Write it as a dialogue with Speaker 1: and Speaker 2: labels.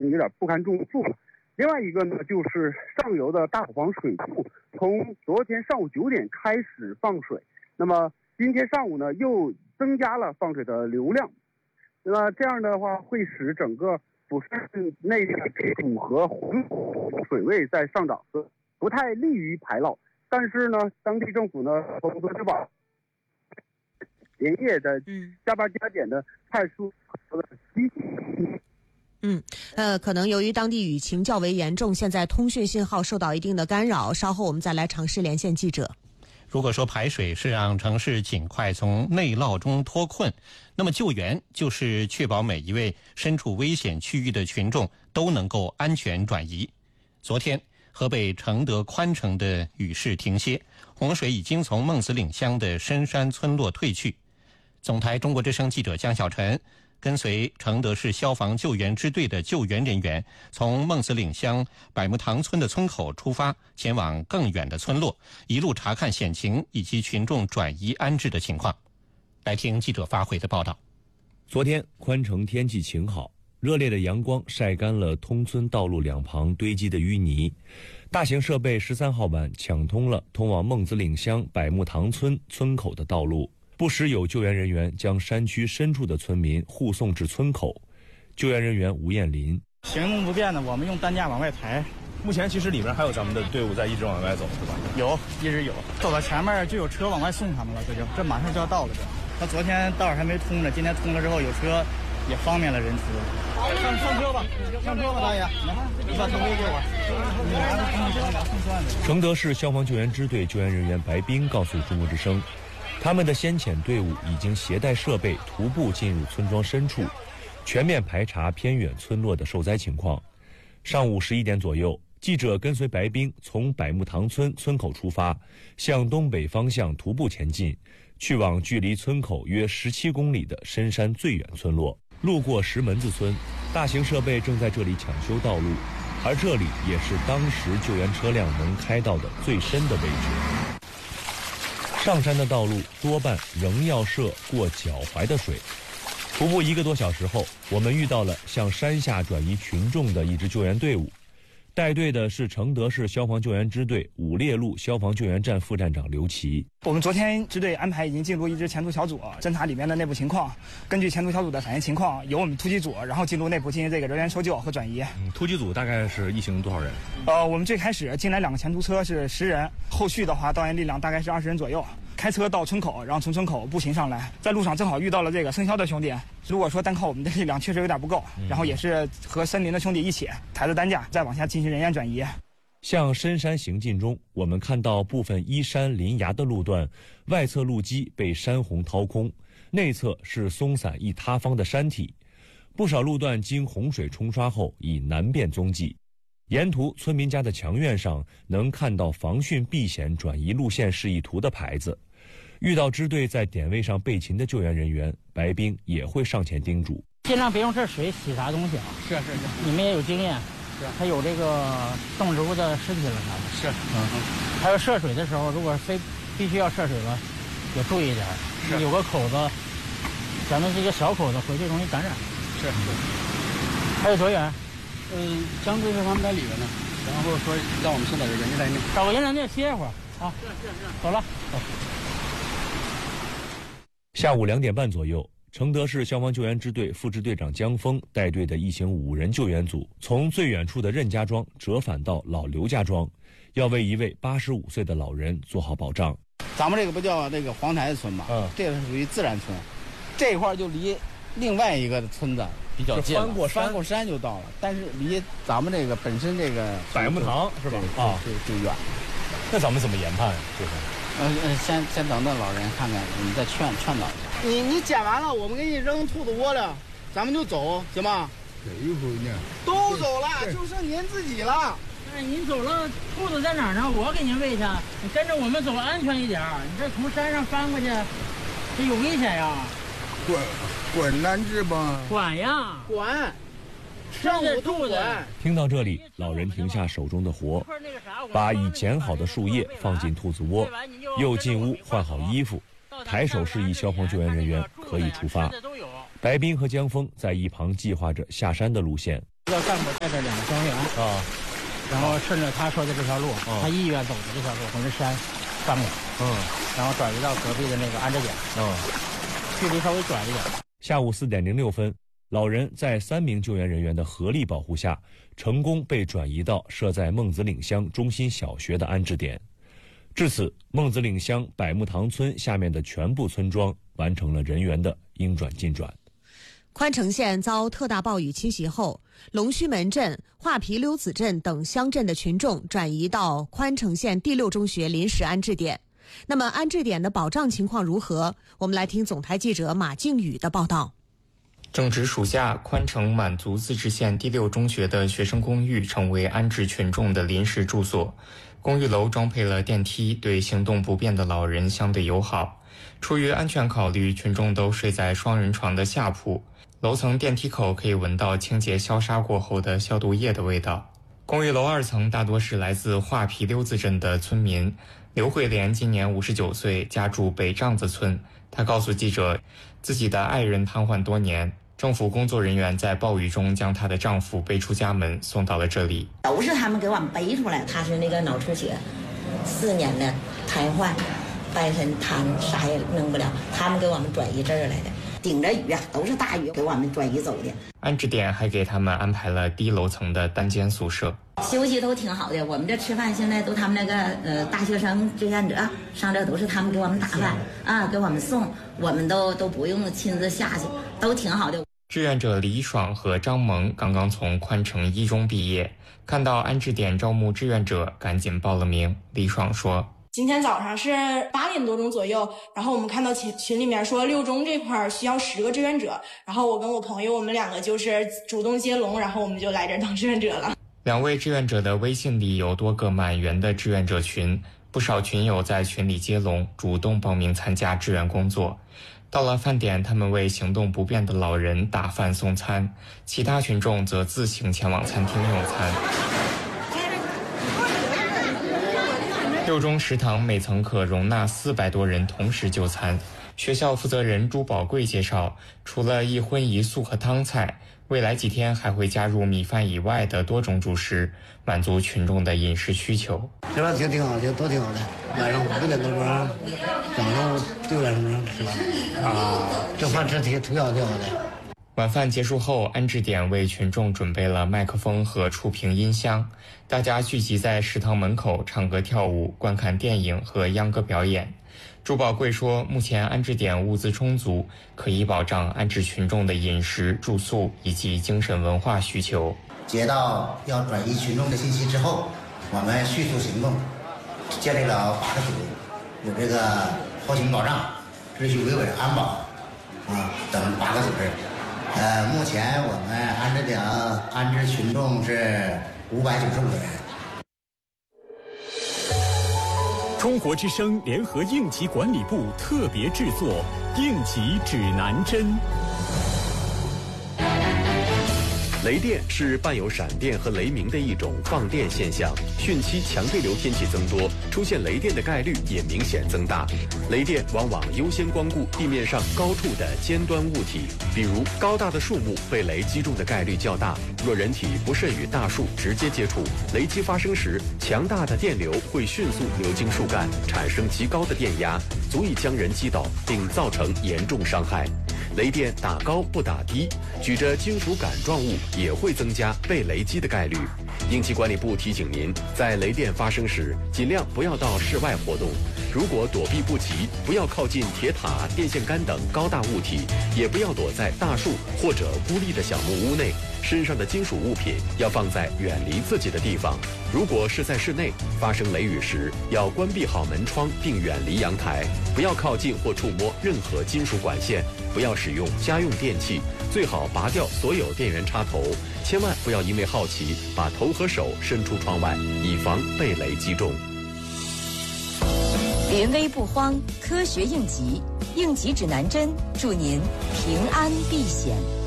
Speaker 1: 有点不堪重负了。另外一个呢，就是上游的大虎坊水库从昨天上午9点开始放水，那么今天上午呢又增加了放水的流量，那么这样的话会使整个釜山内的楚河黄水位在上涨，不太利于排涝。但是呢，当地政府呢从昨天晚连夜的加班加点的派出机器。
Speaker 2: 可能由于当地雨情较为严重，现在通讯信号受到一定的干扰，稍后我们再来尝试连线记者。
Speaker 3: 如果说排水是让城市尽快从内涝中脱困，那么救援就是确保每一位身处危险区域的群众都能够安全转移。昨天河北承德宽城的雨势停歇，洪水已经从孟子岭乡的深山村落退去。总台中国之声记者江小晨跟随承德市消防救援支队的救援人员，从孟子岭乡百木塘村的村口出发，前往更远的村落，一路查看险情以及群众转移安置的情况。来听记者发回的报道。
Speaker 4: 昨天宽城天气晴好，热烈的阳光晒干了通村道路两旁堆积的淤泥。大型设备13号晚抢通了通往孟子岭乡百木塘村村口的道路，不时有救援人员将山区深处的村民护送至村口。救援人员吴艳林：
Speaker 5: 行动不便的，我们用担架往外抬。
Speaker 6: 目前其实里面还有咱们的队伍在一直往外走，是吧？
Speaker 5: 有，一直有。走到前面就有车往外送他们了，这马上就要到了。他昨天道还没通呢，今天通了之后有车，也方便了人出。上车吧，大爷，你把头盔给我。你拿着送算的。
Speaker 4: 承德市消防救援支队救援人员白冰告诉中国之声，他们的先遣队伍已经携带设备徒步进入村庄深处，全面排查偏远村落的受灾情况。上午11点左右，记者跟随白冰从百木塘村村口出发，向东北方向徒步前进，去往距离村口约17公里的深山最远村落。路过石门子村，大型设备正在这里抢修道路，而这里也是当时救援车辆能开到的最深的位置。上山的道路多半仍要涉过脚踝的水。徒步1个多小时后，我们遇到了向山下转移群众的一支救援队伍，带队的是承德市消防救援支队五烈路消防救援站副站长刘奇。
Speaker 5: 我们昨天支队安排已经进入一支前途小组，侦查里面的内部情况，根据前途小组的反映情况，由我们突击组然后进入内部进行这个人员搜救和转移。
Speaker 6: 突击组大概是一行多少人？
Speaker 5: 我们最开始进来2个前途车是10人，后续的话导员力量大概是20人左右。开车到村口，然后从村口步行上来，在路上正好遇到了这个生肖的兄弟。如果说单靠我们的力量确实有点不够，然后也是和森林的兄弟一起抬着担架再往下进行人员转移。
Speaker 4: 向深山行进中，我们看到部分依山临崖的路段，外侧路基被山洪掏空，内侧是松散易塌方的山体，不少路段经洪水冲刷后已难辨踪迹。沿途村民家的墙院上能看到防汛避险转移路线示意图的牌子。遇到支队在点位上备勤的救援人员，白冰也会上前叮嘱：
Speaker 7: 尽量别用这水洗啥东西啊！
Speaker 5: 是，
Speaker 7: 你们也有经验，
Speaker 5: 是，
Speaker 7: 还有这个动植物的尸体了啥的。
Speaker 5: 是，
Speaker 7: 还有涉水的时候，如果必须要涉水了，也注意一点，有个口子，咱们这个小口子回去容易感染。
Speaker 5: 是。
Speaker 7: 还有多远？
Speaker 5: 江队是他们在里边呢，然后说让我们先在这人家在那
Speaker 7: 找个人在那歇一会儿啊。是，走了。
Speaker 4: 下午2点半左右，承德市消防救援支队副支队长江峰带队的一行5人救援组从最远处的任家庄折返到老刘家庄，要为一位85岁的老人做好保障。
Speaker 8: 咱们这个不叫那个黄台村嘛，这个是属于自然村，这一块就离另外一个村子比较近，翻过山就到了，但是离咱们这个本身这个
Speaker 6: 百木塘是吧？
Speaker 8: 就远。
Speaker 4: 那咱们怎么研判这个？
Speaker 8: 先等等老人看看，你再劝导一下。你捡完了，我们给你扔兔子窝了，咱们就走，行吗？
Speaker 9: 一会儿呢？
Speaker 8: 都走了，就剩您自己了。
Speaker 7: 哎，您走了，兔子在哪儿呢？我给您喂去。你跟着我们走，安全一点。你这从山上翻过去，这有危险呀。
Speaker 9: 管难治吧？
Speaker 7: 管呀，
Speaker 8: 管。上午都管。
Speaker 4: 听到这里，老人停下手中的活，把已剪好的树叶放进兔子窝，又进屋换好衣服，抬手示意消防救援人员可以出发。白冰和江峰在一旁计划着下山的路线。
Speaker 7: 要干部带着2个消防员啊，然后顺着他说的这条路，他意愿走的这条路，从这山上来，然后转移到隔壁的那个安置点，距离稍微短一点。
Speaker 4: 下午4点06分，老人在3名救援人员的合力保护下，成功被转移到设在孟子岭乡中心小学的安置点。至此，孟子岭乡百木塘村下面的全部村庄完成了人员的应转尽转。
Speaker 2: 宽城县遭特大暴雨侵袭后，龙须门镇、画皮溜子镇等乡镇的群众转移到宽城县第6中学临时安置点。那么安置点的保障情况如何？我们来听总台记者马静宇的报道。
Speaker 10: 正值暑假，宽城满族自治县第6中学的学生公寓成为安置群众的临时住所。公寓楼装配了电梯，对行动不便的老人相对友好。出于安全考虑，群众都睡在双人床的下铺。楼层电梯口可以闻到清洁消杀过后的消毒液的味道。公寓楼2层大多是来自画皮溜子镇的村民。刘慧莲今年59岁，家住北帐子村。她告诉记者，自己的爱人瘫痪多年，政府工作人员在暴雨中将她的丈夫背出家门，送到了这里。
Speaker 11: 都是他们给我们背出来，他是那个脑出血，4年的瘫痪，半身瘫，啥也弄不了，他们给我们转移这儿来的。顶着雨啊，都是大雨给我们转移走的。
Speaker 10: 安置点还给他们安排了低楼层的单间宿舍，
Speaker 11: 休息都挺好的。我们这吃饭现在都他们那个大学生志愿者上这都是他们给我们打饭啊，给我们送，我们都不用亲自下去，都挺好的。
Speaker 10: 志愿者李爽和张萌刚刚从宽城1中毕业，看到安置点招募志愿者，赶紧报了名。李爽说，
Speaker 12: 今天早上是8点多钟左右，然后我们看到群里面说6中这块需要10个志愿者，然后我跟我朋友我们2个就是主动接龙，然后我们就来这儿当志愿者了。
Speaker 10: 2位志愿者的微信里有多个满员的志愿者群，不少群友在群里接龙，主动报名参加志愿工作。到了饭点，他们为行动不便的老人打饭送餐，其他群众则自行前往餐厅用餐。6中食堂每层可容纳400多人同时就餐。学校负责人朱宝贵介绍，除了1荤1素和汤菜，未来几天还会加入米饭以外的多种主食，满足群众的饮食需求。
Speaker 13: 这边挺好的，都挺好的。晚上5点多钟，早上6点钟是吧？这饭吃挺好的。
Speaker 10: 晚饭结束后，安置点为群众准备了麦克风和触屏音箱，大家聚集在食堂门口唱歌跳舞，观看电影和秧歌表演。朱宝贵说，目前安置点物资充足，可以保障安置群众的饮食、住宿以及精神文化需求。
Speaker 14: 接到要转移群众的信息之后，我们迅速行动，建立了8个组，有这个后勤保障、秩序维稳、安保等8个组织。目前我们安置点安置群众是595人。
Speaker 15: 中国之声联合应急管理部特别制作《应急指南针》。
Speaker 16: 雷电是伴有闪电和雷鸣的一种放电现象，汛期强对流天气增多，出现雷电的概率也明显增大。雷电往往优先光顾地面上高处的尖端物体，比如高大的树木被雷击中的概率较大。若人体不慎与大树直接接触，雷击发生时，强大的电流会迅速流经树干，产生极高的电压，足以将人击倒，并造成严重伤害。雷电打高不打低，举着金属杆状物也会增加被雷击的概率。应急管理部提醒您，在雷电发生时，尽量不要到室外活动。如果躲避不及，不要靠近铁塔、电线杆等高大物体，也不要躲在大树或者孤立的小木屋内。身上的金属物品要放在远离自己的地方。如果是在室内，发生雷雨时，要关闭好门窗并远离阳台，不要靠近或触摸任何金属管线，不要使用家用电器，最好拔掉所有电源插头，千万不要因为好奇把头和手伸出窗外，以防被雷击中。
Speaker 17: 临危不慌，科学应急，应急指南针，祝您平安避险。